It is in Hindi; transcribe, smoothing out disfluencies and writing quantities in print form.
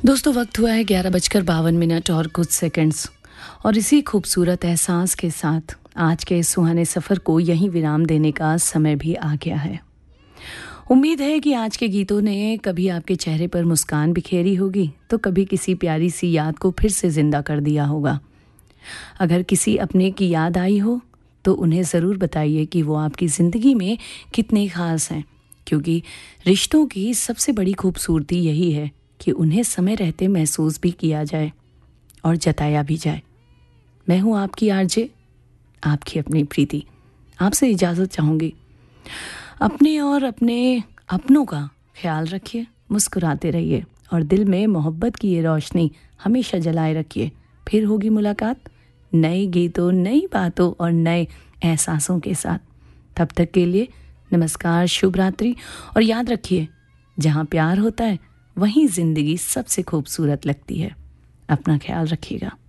दोस्तों वक्त हुआ है 11:52 और कुछ सेकंड्स और इसी खूबसूरत एहसास के साथ आज के इस सुहाने सफ़र को यहीं विराम देने का समय भी आ गया है। उम्मीद है कि आज के गीतों ने कभी आपके चेहरे पर मुस्कान बिखेरी होगी तो कभी किसी प्यारी सी याद को फिर से ज़िंदा कर दिया होगा। अगर किसी अपने की याद आई हो तो उन्हें ज़रूर बताइए कि वो आपकी ज़िंदगी में कितने ख़ास हैं, क्योंकि रिश्तों की सबसे बड़ी खूबसूरती यही है कि उन्हें समय रहते महसूस भी किया जाए और जताया भी जाए। मैं हूँ आपकी आरजे, आपकी अपनी प्रीति। आपसे इजाज़त चाहूँगी। अपने और अपने अपनों का ख्याल रखिए, मुस्कुराते रहिए और दिल में मोहब्बत की ये रोशनी हमेशा जलाए रखिए। फिर होगी मुलाकात नए गीतों, नई बातों और नए एहसासों के साथ। तब तक के लिए नमस्कार, शुभ रात्रि और याद रखिए, जहाँ प्यार होता है वहीं ज़िंदगी सबसे खूबसूरत लगती है। अपना ख्याल रखिएगा।